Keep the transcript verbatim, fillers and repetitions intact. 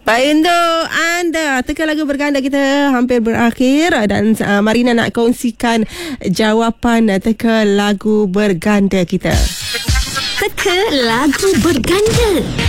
Baik, untuk anda, teka lagu berganda kita hampir berakhir dan uh, Marina nak kongsikan jawapan teka lagu berganda kita. Teka lagu berganda.